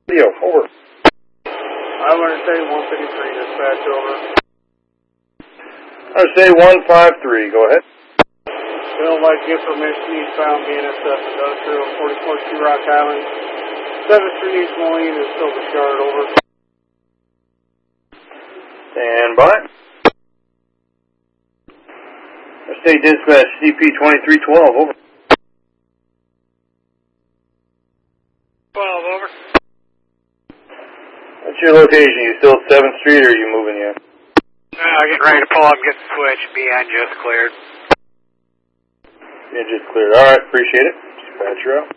Yo, over. I want to say 153, dispatch over. I say 153, go ahead. Bill, like information eastbound BNSF Industrial, 44 Rock Island. 7th Street East Moline is Silver Shard, over. Stand by. I say dispatch CP2312, over. 12, over. What's your location? You still at 7th Street or are you moving yet? Getting ready to pull up, get the switch. BN just cleared. Yeah, just cleared. Alright, appreciate it. Dispatcher out.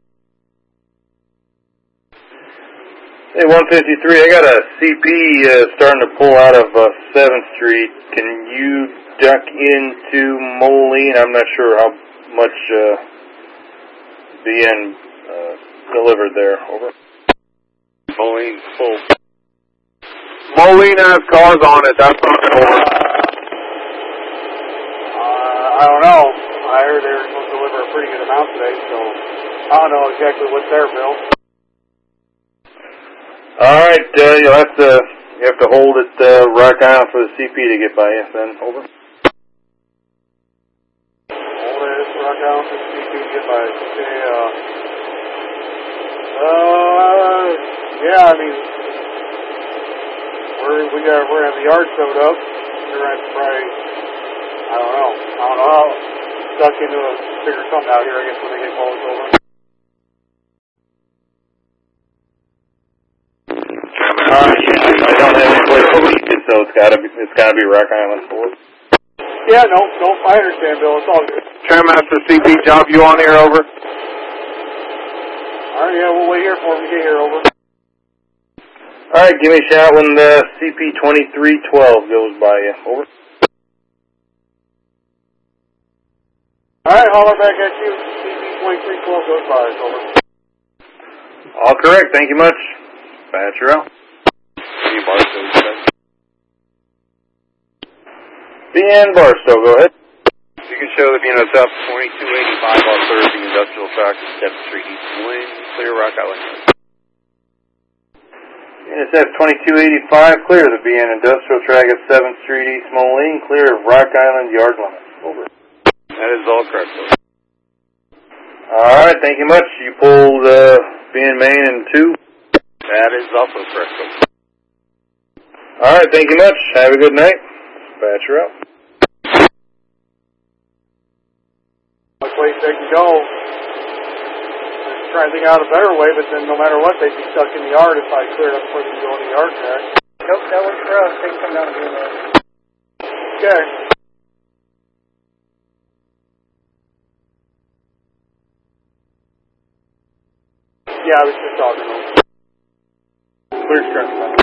Hey, 153, I got a CP starting to pull out of 7th Street. Can you duck into Moline? I'm not sure how much BN delivered there. Over. Moline full. Moline has cars on it. That's not over. I don't know. I heard they were supposed to deliver a pretty good amount today, so I don't know exactly what's there, Bill. Alright, you have to hold at Rock Island for the CP to get by you then. Over. Hold it at Rock Island for the CP to get by us. Yeah, I mean, we're in the yard sewed up. We're at probably, I don't know how stuck into a figure something out here, I guess, when they get closed over. Yeah, I don't have any place to leave it, so it's gotta be Rock Island for it. Yeah, no, I understand, Bill. It's all good. Trammaster CP job, you on here, over? Alright, yeah, we'll wait here for him to get here, over. Alright, give me a shout when the CP2312 goes by you. Over. Alright, holler back at you. CP2312 goes by us, over. All correct, thank you much. Dispatcher out. BN Barstow, go ahead. You can show the BNSF 2285 on Thursday Industrial Track, 7th Street East Moline, clear Rock Island. BNSF 2285, clear the BN Industrial Track at 7th Street East Moline, clear of Rock Island yard limits. Over. That is all correct, sir. Alright, thank you much. You pulled BN Main in 2. That is also correct, sir. Alright, thank you much. Have a good night. Dispatcher out. Which way they can go. I'm trying to think out a better way, but then no matter what, they'd be stuck in the yard if I cleared up before they can go in the yard track. Nope, that works for us. They can come down and do that. Okay. Yeah, I was just talking to them. Clear track.